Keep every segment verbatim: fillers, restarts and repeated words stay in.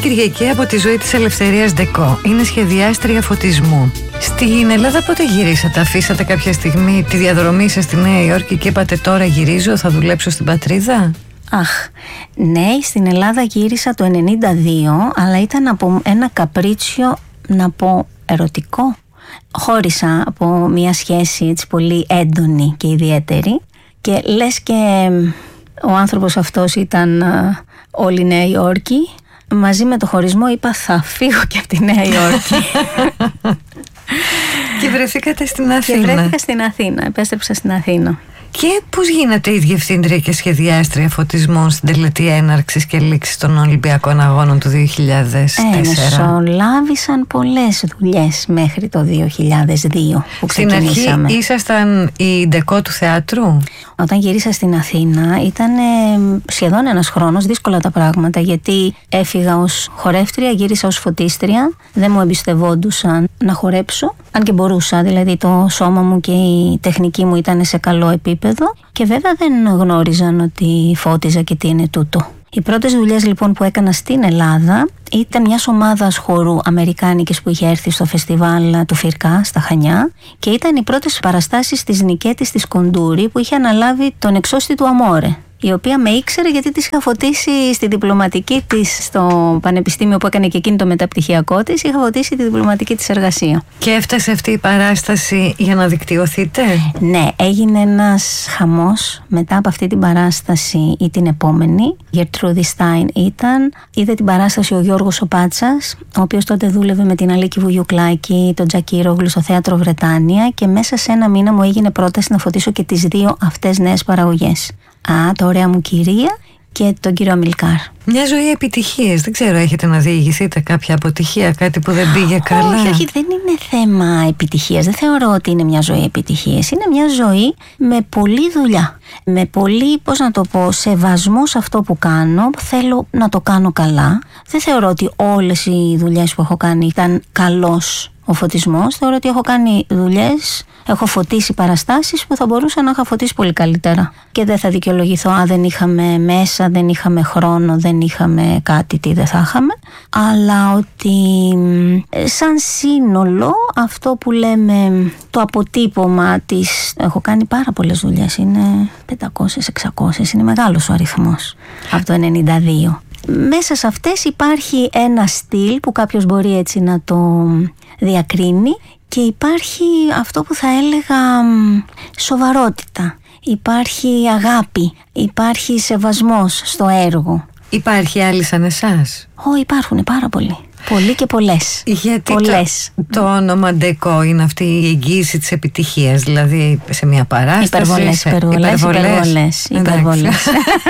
Κυριακή από τη ζωή της Ελευθερίας Ντεκό. Είναι σχεδιάστρια φωτισμού. Στην Ελλάδα πότε γυρίσατε? Αφήσατε κάποια στιγμή τη διαδρομή σας στη Νέα Υόρκη και είπατε τώρα γυρίζω, θα δουλέψω στην πατρίδα? Αχ, ναι, στην Ελλάδα γύρισα το ενενήντα δύο, αλλά ήταν από ένα καπρίτσιο, να πω, ερωτικό. Χώρισα από μια σχέση έτσι πολύ έντονη και ιδιαίτερη και λες και ο άνθρωπος αυτός ήταν uh, όλη η Νέα Υόρκη. Μαζί με το χωρισμό είπα θα φύγω και από τη Νέα Υόρκη. Και βρεθήκατε στην Αθήνα. Και βρέθηκα στην Αθήνα, επέστρεψα στην Αθήνα. Και πώς γίνατε η διευθύντρια και σχεδιάστρια φωτισμών στην τελετή έναρξης και λήξης των Ολυμπιακών Αγώνων του δύο χιλιάδες τέσσερα? Ε, μεσολάβησαν πολλές δουλειές μέχρι το δύο χιλιάδες δύο που στην ξεκινήσαμε. Αρχή ήσασταν η Ντεκό του θεάτρου? Όταν γυρίσα στην Αθήνα ήταν σχεδόν ένας χρόνος, δύσκολα τα πράγματα, γιατί έφυγα ως χορεύτρια, γύρισα ως φωτίστρια, δεν μου εμπιστευόντουσαν να χορέψω, αν και μπορούσα, δηλαδή το σώμα μου και η τεχνική μου ήταν σε καλό επίπεδο και βέβαια δεν γνώριζαν ότι φώτιζα και τι είναι τούτο. Οι πρώτες δουλειές λοιπόν που έκανα στην Ελλάδα ήταν μιας ομάδας χορού αμερικάνικης που είχε έρθει στο φεστιβάλ του Φυρκά στα Χανιά και ήταν οι πρώτες παραστάσεις της Νικέτης της Κοντούρη που είχε αναλάβει τον εξώστη του Αμόρε, η οποία με ήξερε γιατί της είχα φωτίσει στη διπλωματική της στο πανεπιστήμιο που έκανε και εκείνη το μεταπτυχιακό της, είχα φωτίσει τη διπλωματική της εργασία. Και έφτασε αυτή η παράσταση για να δικτυωθείτε? Ναι, έγινε ένας χαμός μετά από αυτή την παράσταση ή την επόμενη. Γερτρούδη Στάιν ήταν, είδε την παράσταση ο Γιώργος ο Πάτσας, ο οποίος τότε δούλευε με την Αλίκη Βουγιουκλάκη, τον Τζακίρογλου στο Θέατρο Βρετάνια και μέσα σε ένα μήνα μου έγινε πρόταση να φωτίσω και τις δύο αυτές νέες παραγωγές. Α, το Ωραία μου κυρία και τον κύριο Μιλκάρ. Μια ζωή επιτυχίες. Δεν ξέρω, έχετε να διηγηθείτε κάποια αποτυχία, κάτι που δεν πήγε καλά? Όχι, όχι, δεν είναι θέμα επιτυχίας. Δεν θεωρώ ότι είναι μια ζωή επιτυχίες. Είναι μια ζωή με πολλή δουλειά. Με πολύ, πώς να το πω, σεβασμό σε αυτό που κάνω. Θέλω να το κάνω καλά. Δεν θεωρώ ότι όλες οι δουλειές που έχω κάνει ήταν καλός ο φωτισμός. Θεωρώ ότι έχω κάνει δουλειές, έχω φωτίσει παραστάσεις που θα μπορούσα να είχα φωτίσει πολύ καλύτερα. Και δεν θα δικαιολογηθώ, αν δεν είχαμε μέσα, δεν είχαμε χρόνο, δεν είχαμε κάτι, τι δεν θα είχαμε. Αλλά ότι σαν σύνολο αυτό που λέμε το αποτύπωμα της... Έχω κάνει πάρα πολλές δουλειές, είναι πεντακόσιες εξακόσιες, είναι μεγάλος ο αριθμός από το ενενήντα δύο. Μέσα σε αυτές υπάρχει ένα στυλ που κάποιος μπορεί έτσι να το διακρίνει και υπάρχει αυτό που θα έλεγα σοβαρότητα, υπάρχει αγάπη, υπάρχει σεβασμός στο έργο. Υπάρχει άλλοι σαν εσάς? Ω, υπάρχουν πάρα πολλοί. Πολλοί και πολλές. Γιατί πολλές. Το, το όνομα Ντεκό είναι αυτή η εγγύηση της επιτυχίας, δηλαδή σε μια παράσταση. Υπερβολές, σε... υπερβολές, υπερβολές, υπερβολές.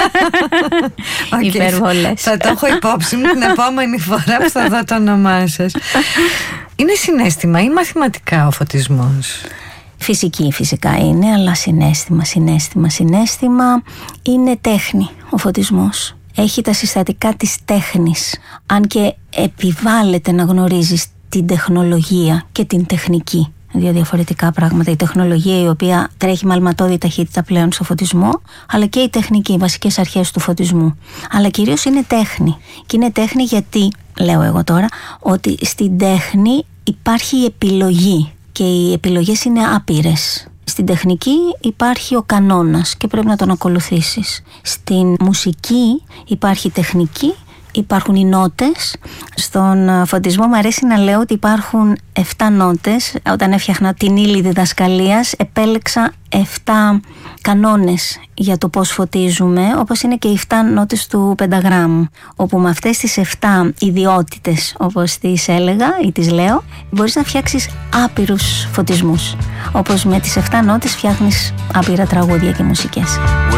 Okay. Υπερβολές. Θα το έχω υπόψη μου την επόμενη φορά που θα δω το όνομά σας. Είναι συναίσθημα ή μαθηματικά ο φωτισμός? Φυσική φυσικά είναι, αλλά συναίσθημα, συναίσθημα, συναίσθημα είναι τέχνη ο φωτισμός. Έχει τα συστατικά της τέχνης, αν και επιβάλλεται να γνωρίζεις την τεχνολογία και την τεχνική. Δύο διαφορετικά πράγματα. Η τεχνολογία η οποία τρέχει με αλματώδη ταχύτητα πλέον στο φωτισμό, αλλά και η τεχνική, οι βασικές αρχές του φωτισμού. Αλλά κυρίως είναι τέχνη. Και είναι τέχνη γιατί, λέω εγώ τώρα, ότι στην τέχνη υπάρχει η επιλογή και οι επιλογές είναι άπειρες. Στην τεχνική υπάρχει ο κανόνας και πρέπει να τον ακολουθήσεις. Στην μουσική υπάρχει τεχνική, υπάρχουν οι νότες. Στον φωτισμό μου αρέσει να λέω ότι υπάρχουν εφτά νότες. Όταν έφτιαχνα την ύλη διδασκαλίας επέλεξα εφτά κανόνες για το πώς φωτίζουμε, όπως είναι και οι εφτά νότες του πενταγράμμου, όπου με αυτές τις εφτά ιδιότητες, όπως τις έλεγα ή τις λέω, μπορείς να φτιάξεις άπειρους φωτισμούς, όπως με τις εφτά νότες φτιάχνεις άπειρα τραγούδια και μουσικές.